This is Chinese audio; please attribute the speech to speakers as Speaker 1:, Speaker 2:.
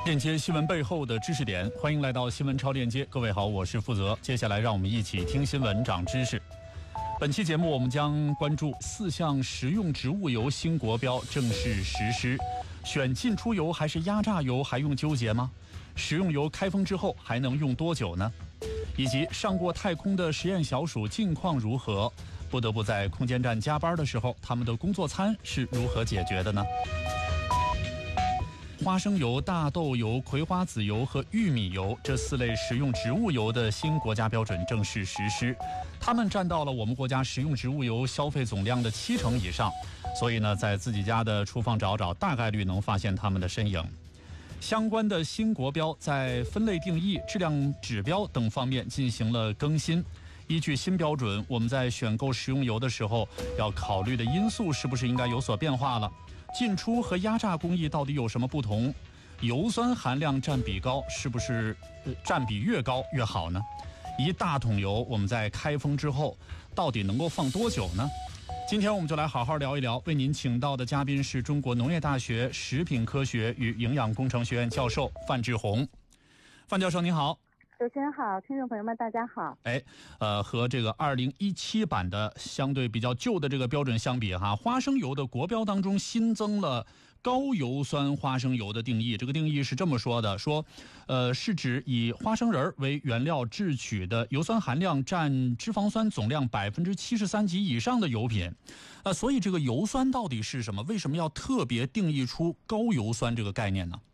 Speaker 1: 链接新闻背后的知识点，欢迎来到新闻超链接。各位好，我是负责。接下来让我们一起听新闻长知识。本期节目我们将关注4项食用植物油新国标正式实施，选进出油还是压榨油还用纠结吗？食用油开封之后还能用多久呢？以及上过太空的实验小鼠近况如何？不得不在空间站加班的时候，他们的工作餐是如何解决的呢？花生油、大豆油、葵花籽油和玉米油这4类食用植物油的新国家标准正式实施，它们占到了我们国家食用植物油消费总量的70%以上，所以呢，在自己家的厨房找找，大概率能发现它们的身影。相关的新国标在分类定义、质量指标等方面进行了更新。依据新标准，我们在选购食用油的时候要考虑的因素是不是应该有所变化了？进出和压榨工艺到底有什么不同？油酸含量占比高，是不是占比越高越好呢？一大桶油我们在开封之后到底能够放多久呢？今天我们就来好好聊一聊。为您请到的嘉宾是中国农业大学食品科学与营养工程学院教授范志红。范教授您好。
Speaker 2: 主持人好，听众朋友们大家好。
Speaker 1: 和这个2017版的相对比较旧的这个标准相比哈，花生油的国标当中新增了高油酸花生油的定义。这个定义是这么说的，是指以花生仁为原料制取的油酸含量占脂肪酸总量73%及以上的油品。所以这个油酸到底是什么？为什么要特别定义出高油酸这个概念呢？